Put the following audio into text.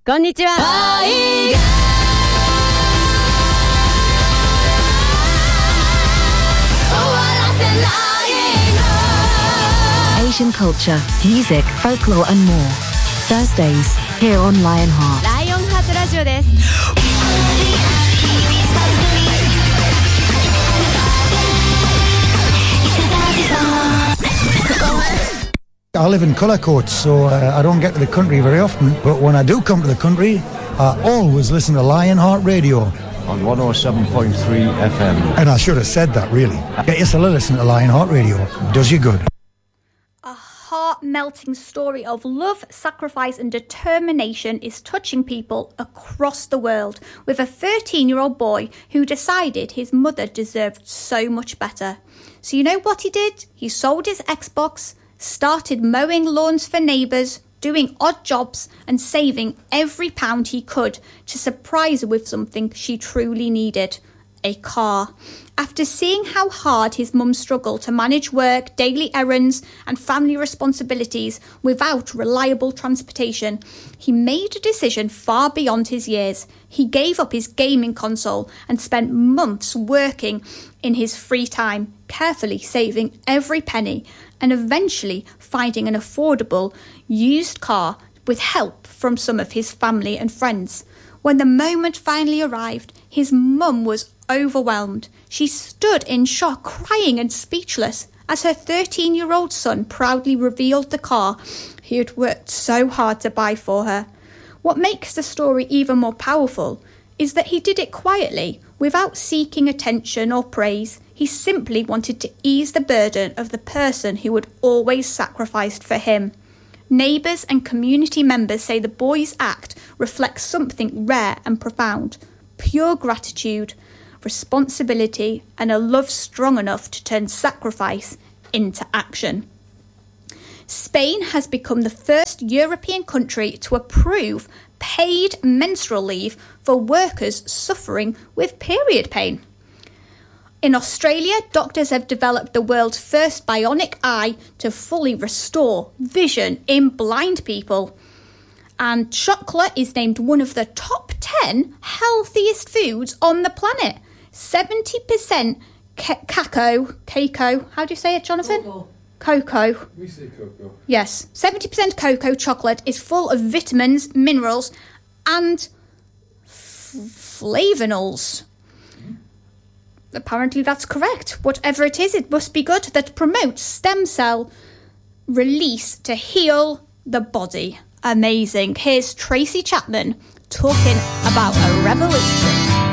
こんにちは。 Asian culture, music, folklore and more. Thursdays, here on Lionheart. ライオンハートラジオです。 I live in Cullercoats, so I don't get to the country very often. But when I do come to the country, I always listen to Lionheart Radio. On 107.3 FM. And I should have said that, really. Get yourself to listen to Lionheart Radio. Does you good. A heart-melting story of love, sacrifice and determination is touching people across the world, with a 13-year-old boy who decided his mother deserved so much better. So you know what he did? He sold his Xbox, started mowing lawns for neighbours, doing odd jobs and saving every pound he could to surprise her with something she truly needed, a car. After seeing how hard his mum struggled to manage work, daily errands and family responsibilities without reliable transportation, he made a decision far beyond his years. He gave up his gaming console and spent months working in his free time, carefully saving every penny and eventually finding an affordable used car with help from some of his family and friends. When the moment finally arrived, his mum was overwhelmed. She stood in shock, crying and speechless, as her 13-year-old son proudly revealed the car he had worked so hard to buy for her. What makes the story even more powerful is that he did it quietly, without seeking attention or praise. He simply wanted to ease the burden of the person who had always sacrificed for him. Neighbours and community members say the boy's act reflects something rare and profound: pure gratitude, responsibility, and a love strong enough to turn sacrifice into action. Spain has become the first European country to approve paid menstrual leave for workers suffering with period pain. In Australia, doctors have developed the world's first bionic eye to fully restore vision in blind people. And chocolate is named one of the top 10 healthiest foods on the planet. 70% cacao, how do you say it, Jonathan? Cocoa. We say cocoa. Yes, 70% cocoa chocolate is full of vitamins, minerals and flavonols. Apparently that's correct. Whatever it is, it must be good. That promotes stem cell release to heal the body. Amazing. Here's Tracy Chapman talking about a revolution.